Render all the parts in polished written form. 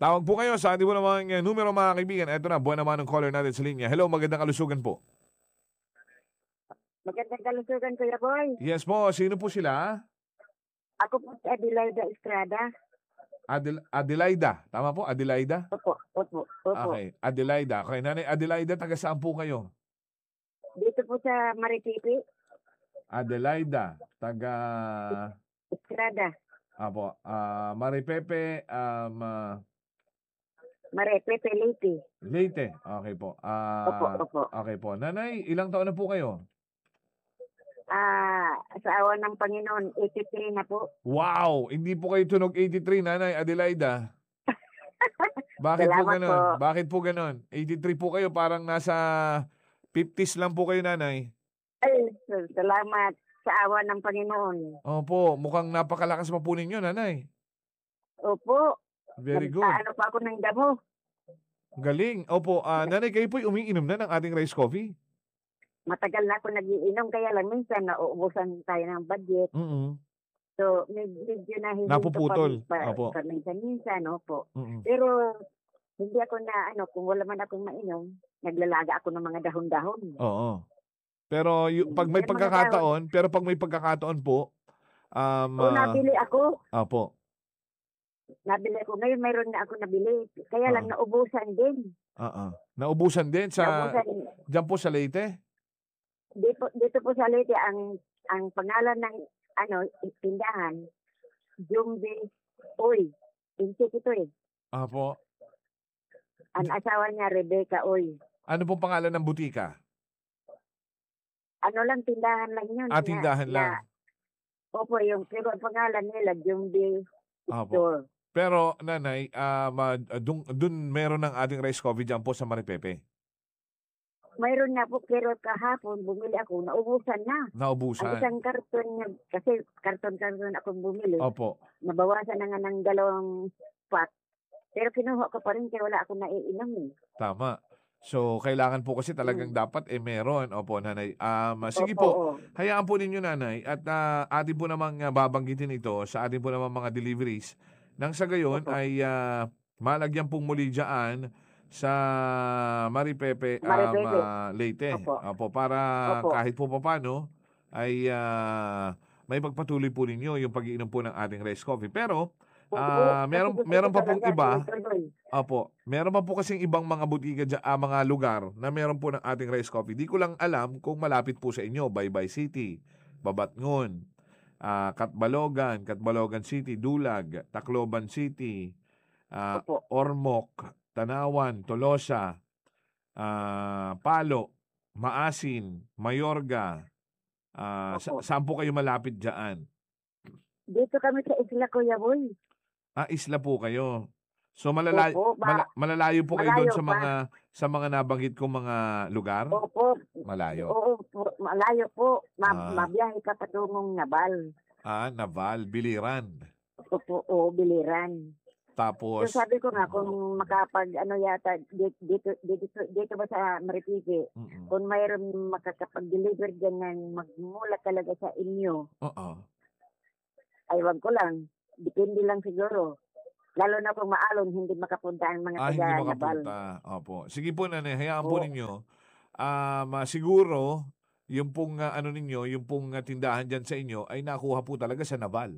Tawag po kayo sa ating po namang numero mga kaibigan. Ito na, buwan naman ng caller natin sa linya. Hello, magandang kalusugan po. Magandang kalusugan, Kuya Boy. Yes po, sino po sila? Ako po si Adelaida Estrada. Adelaida. Tama po, Adelaida? Opo. Okay, Adelaida. Okay, Nanay Adelaida, taga saan po kayo? Dito po sa Maripipi. Adelaida, taga... Estrada. Apo, Maripepe, Maripepe, Leyte. Leyte. Okay po. Opo. Okay po. Nanay, ilang taon na po kayo? Sa awa ng Panginoon, 83 na po. Wow! Hindi po kayo tunog 83, Nanay Adelaida. Bakit po Salamat ganon? po. Bakit po ganon? 83 po kayo, parang nasa 50s lang po kayo, Nanay. Ay, salamat sa awa ng Panginoon. Opo, mukhang napakalakas pa po ninyo, Nanay. Opo. Very good. Ano pa ako ng damo? Galing. Opo, Nanay, kayo po'y umiinom na ng ating rice coffee? Matagal na ako nagiinom, kaya lang minsan nauubusan tayo ng budget. So, medyo nahihinto Napuputol. Opo. Minsan, opo. Pero, hindi ako na, kung wala man akong mainom, naglalaga ako ng mga dahon-dahon. Oo. Pero, pag may pagkakataon po, nabili ako. Opo. Nabili ako. Ngayon, mayroon na ako nabili. Kaya lang, naubusan din. Naubusan din diyan po sa Leyte? Dito po sa Leyte, ang pangalan ng tindahan, Jumbe Oy. Insik ito eh. Apo. Ang asawa niya, Rebecca Oy. Ano pong pangalan ng butika? Tindahan lang yun. Tindahan lang. Opo, pero ang pangalan nila, Jumbe Store. Pero, Nanay, dun meron ng ating rice coffee dyan po sa Maripepe? Mayroon na po, pero kahapon bumili ako, naubusan na. Naubusan? Ang isang karton niya, kasi karton akong bumili. Opo. Nabawasan na nga ng 2 pack. Pero kinuha ko pa rin kaya wala akong naiinom eh. Tama. So, kailangan po kasi talagang dapat meron. Opo, Nanay. Sige po, hayaan po ninyo, Nanay. At atin po namang babanggitin ito sa atin po namang mga deliveries. Nang sa gayon ay malagyan pong muli dyan sa Maripepe, Leyte. Opo, para kahit po paano ay may pagpatuloy po ninyo yung pag-iinom po ng ating rice coffee. Pero meron pa pong iba. Opo, meron pa po kasing ibang mga butika dyan, mga lugar na meron po ng ating rice coffee. Di ko lang alam kung malapit po sa inyo, Baybay City, Babatngon, Catbalogan City, Dulag, Tacloban City, Ormoc, Tanawan, Tolosa, Palo, Maasin, Mayorga. Saan po kayo malapit dyan? Dito kami sa Isla, Kuya Boy. Isla po kayo. So malalayo po kayo doon sa mga nabanggit kong mga lugar? Opo. Malayo. Opo, malayo po. Mabiyahe ka patungong Naval. Naval, Biliran. Opo, Biliran. Tapos, so sabi ko nga, kung yata, dito ba sa Maripipi, kung mayroon makakapag-deliver dyan ng magmula talaga sa inyo, ay wag ko lang. Depende lang siguro. Lalo na kung maalon, hindi makapunta ang mga taga-Nabal. Opo. Sige po, Nanay, hayaan po ninyo. Siguro, yung pong yung pong tindahan dyan sa inyo ay nakuha po talaga sa Naval.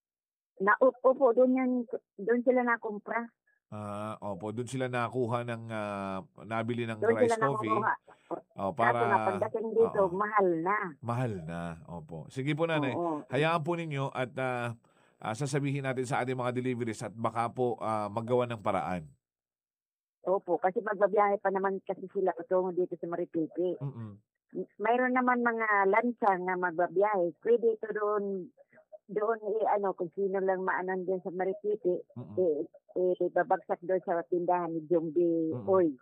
Opo, doon sila nakumpra. Opo, doon sila nakuha ng nabili ng rice coffee. Para pagdating dito, mahal na. Mahal na. Opo. Sige po, Nanay. Hayaan po ninyo at sasabihin natin sa ating mga deliveries at baka po maggawa ng paraan. Opo, kasi magbabiyahe pa naman kasi sila patungo dito sa Maripipi. Mayroon naman mga lansa na magbabiyahe. Pwede ito doon kung sino lang maanan din sa Maripipi, babagsak doon sa tindahan ni Jumbe Oy.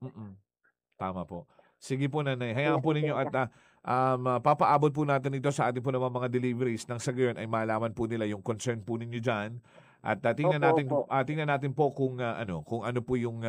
Tama po. Sige po, Nanay. Hayaan po ninyo at papaabot po natin ito sa ating po naman mga deliveries nang sa gayon ay malaman po nila yung concern po ninyo dyan. At tingnan natin po kung ano po yung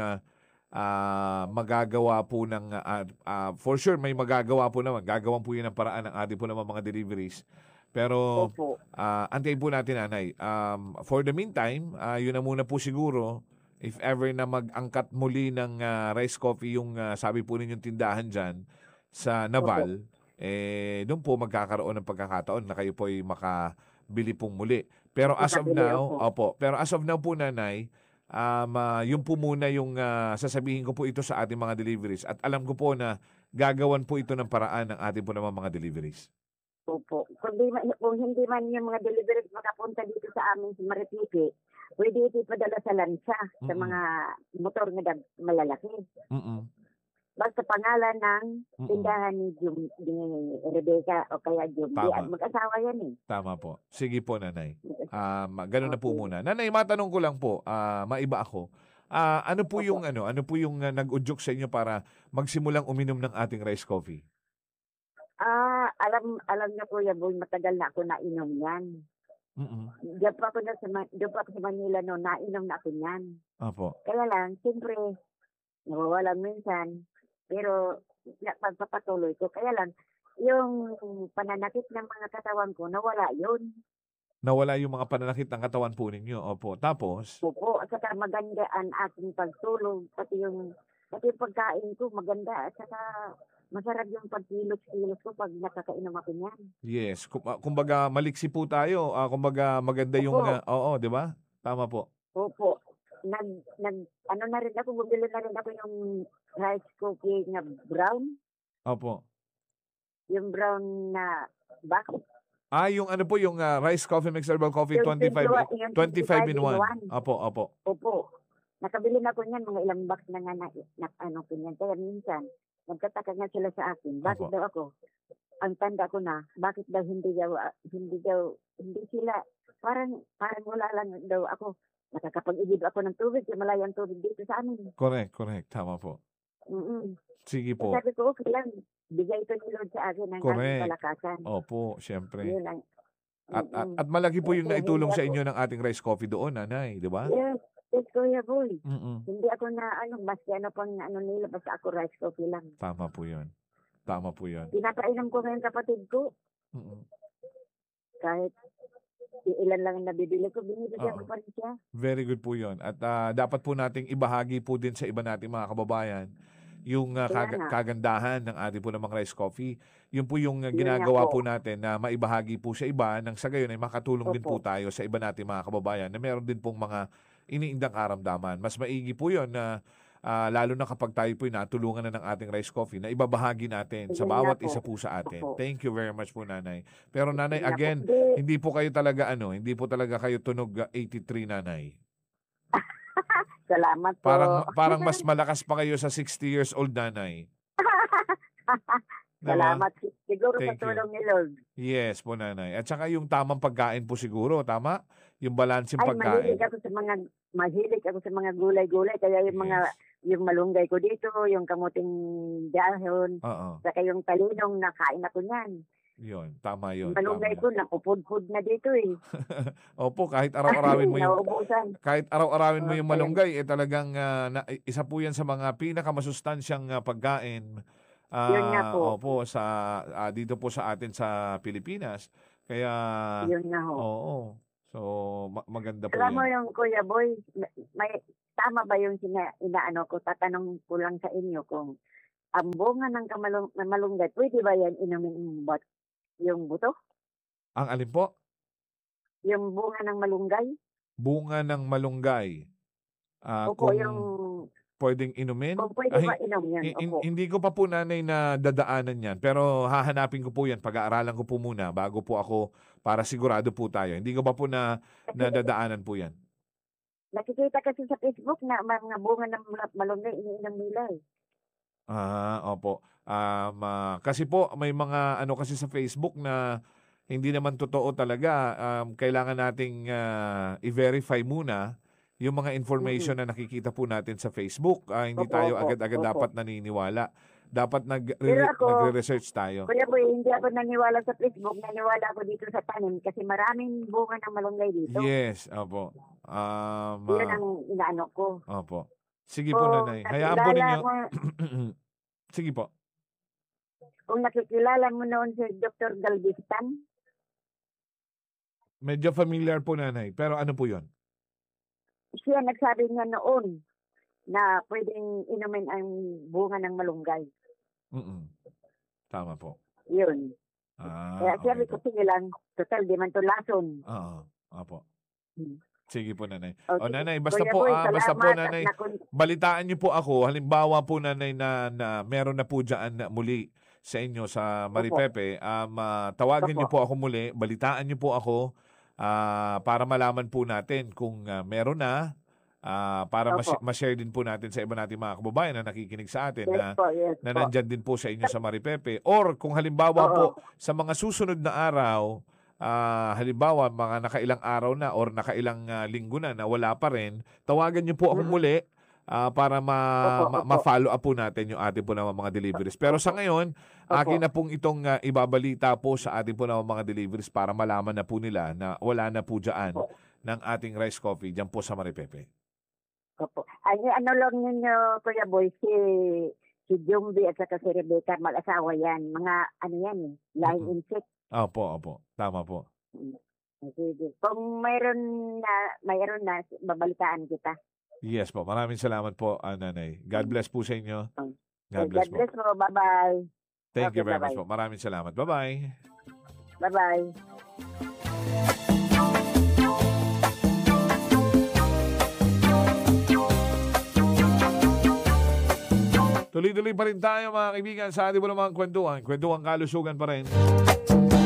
magagawa po ng for sure may magagawa po naman. Gagawan po yun ng paraan ng ating po naman mga deliveries. Pero antayin po natin, Nanay. For the meantime, yun na muna po siguro if ever na mag-angkat muli ng rice coffee yung sabi po ninyong tindahan dyan sa Opo, Naval, doon po magkakaroon ng pagkakataon na kayo po ay makabili pong muli. Pero as of makabili, now, opo. opo, pero as of now po nanay, yun po muna yung sasabihin ko po ito sa ating mga deliveries at alam ko po na gagawan po ito ng paraan ng ating po naman mga deliveries. Opo. Kung hindi man yung mga deliveries makapunta dito sa amin sa Maripipi, pwede ito ipadala sa lansa sa Mm-mm. mga motor na malalaki. Mm-mm. Basta pangalan ng Mm-mm. tindahan ni Rebecca o kaya Jumbi. At Tama. mag-asawa yan eh. Tama po. Sige po, nanay. Ganun na po Okay. muna. Nanay, matanong ko lang po, maiba ako. Ano po Opo. yung nag-udyok sa inyo para magsimulang uminom ng ating rice coffee? Alam niyo Kuya Boy, matagal na ako nainom yan. Mm. Diyan pa ako sa Manila no, nainom na ako yan. Opo. Kaya lang, siyempre, nawawalan minsan. Pero, pagpapatuloy ko. Kaya lang, yung pananakit ng mga katawan ko, nawala yun. Nawala yung mga pananakit ng katawan po ninyo. Opo. Tapos? Opo, at saka maganda ang aking pagtulog, pati yung pagkain ko maganda, at saka masarap yung pagkilos-kilos ko pag nakakainom ako niyan. Yes. Kumbaga, maliksi po tayo. Kumbaga, maganda yung, Opo, oo, di ba? Tama po. opo. Ano na rin ako, bumili na rin ako yung rice coffee na brown, Opo. yung brown na box. Yung ano po, yung rice coffee mix herbal coffee Yung 25 in 1. 1. Opo, opo. Opo. Nakabili na ko niyan, mga ilang box na nga na ano ko niyan. Kaya minsan, nagtataka nga sila sa akin, bakit Opo. daw ako, ang tanda ko na, bakit daw hindi sila, parang wala lang daw ako, nakakapag-igib ako ng tubig, malayang tubig dito sa amin. Correct. Tama po. Mm-mm. Sige Kaya po. sabi ko, okay lang, bigay ito ni Lord sa akin ng aking Correct. palakasan. Opo, syempre. Yun lang. At malaki po yung Kaya hindi naitulong sa ako, inyo ng ating rice coffee doon, nanay, di ba? yes, Kuya Boy. Mm. Hindi ako na, maski pang nila, basta ako rice coffee lang. Tama po yun. Tama po yun. Pinapainom ko ngayon kapatid ko, Mm. kahit ilan lang ang nabibili ko, binibigyan ko Oo. pa rin siya. Very good po yun. At dapat po nating ibahagi po din sa iba nating mga kababayan yung Kaya nga, kagandahan ng ating po namang rice coffee. Yun po yung yun nga ginagawa po po. natin na maibahagi po sa iba nang sa gayon ay makatulong din po Opo. tayo sa iba nating mga kababayan na meron din pong mga iniindang karamdaman. Mas maigi po yun na lalo na kapag tayo po natulungan na ng ating rice coffee na ibabahagi natin sa Yun nga bawat po. isa po sa atin. Opo. Thank you very much po, nanay. Pero nanay, Yun nga po. again, hindi po kayo talaga hindi po talaga kayo tunog 83, nanay. Salamat po. Parang mas malakas pa kayo sa 60 years old, nanay. Diba? Salamat. Siguro sa Thank you. tulong ni Lord. Yes po, nanay. At saka yung tamang pagkain po siguro, tama? Yung balansing Ay, pagkain. mahilig ako sa mga gulay-gulay. Kaya Yes. yung malunggay ko dito, yung kamuting dahon, Oo. saka yung talinong, nakain ako niyan. Yun, tama yun. Yung Tama malunggay yun. ko, nakupud-pud na dito eh. Opo, kahit araw-arawin mo yung Nauubusan. yung Kaya, malunggay, talagang isa po yan sa mga pinakamasustansyang pagkain. yun nga po. Opo, dito po sa atin sa Pilipinas. Kaya, Yun nga ho. oo. So, maganda po Alam mo yan. yung Kuya Boy, tama ba yung inaano ko? Tatanong ko lang sa inyo kung ang bunga ng malunggay, pwede ba yan inumin yung buto? Ang alin po? Yung bunga ng malunggay? Bunga ng malunggay. Opo, Kung yung pwedeng inumin? kung pwede ba inom yan? Opo. Hindi ko pa po, nanay, na dadaanan yan. Pero hahanapin ko po yan. Pag-aaralan ko po muna bago po ako para sigurado po tayo. Hindi ko pa po na dadaanan po yan. Nakikita kasi sa Facebook na mga bunga ng malunggay iniinom nila eh. Opo. Kasi po may mga kasi sa Facebook na hindi naman totoo talaga. Kailangan nating i-verify muna yung mga information na nakikita po natin sa Facebook. Hindi Opo, tayo opo, agad-agad opo. dapat naniniwala. Dapat Pero ako, nagre-research tayo. Kuya Boy, hindi ako naniwala sa Facebook, naniwala ako dito sa tanim kasi maraming bunga ng malunggay dito. Yes, opo. Yun ang inaano ko. Opo. Sige po, nanay. Hayaan po ninyo. Sige po. Kung nakikilala mo noon si Dr. Galvestan, Medyo familiar po, nanay. Pero ano po yun? siya nagsabi niya noon na pwedeng inumin ang bunga ng malunggay. Tama po. Yun. Kaya Okay sabi po. ko, sige lang, total, di man to lason. Oo. Opo. Hmm. Sige po, nanay. O, O, sige. nanay, basta Kuya po, Boy, basta po, salamat at nanay, balitaan niyo po ako. Halimbawa po, nanay, na meron na po dyan na muli sa inyo sa Maripepe. Tawagin niyo po ako muli. Balitaan niyo po ako para malaman po natin kung meron na. Para ma-share din po natin sa iba nating mga kababayan na nakikinig sa atin Yes na po. nandyan din po sa inyo sa Maripepe. Or kung halimbawa po sa mga susunod na araw, halimbawa mga nakailang araw na or nakailang linggo na wala pa rin, tawagan niyo po ako muli para ma-follow up po natin yung ating po naman mga deliveries. Pero sa ngayon, akin na pong itong ibabalita po sa ating po naman mga deliveries para malaman na po nila na wala na po dyan ng ating rice coffee dyan po sa Maripepe. Opo. Ano lang ninyo, Kuya Boy, si Jumbi at saka si Rebecca, mag-asawa yan. Mga ano yan lying insect. Opo. Tama po. Sige. Kung mayroon na, babalitaan kita. Yes po. Maraming salamat po, nanay. God bless po sa inyo. God God bless mo. Bye-bye. Thank you very much po. Maraming salamat. Bye-bye. Bye-bye. Tuloy-tuloy pa rin tayo mga kaibigan sa ating po namang kwentuhan. Kwentuhan kalusugan pa rin.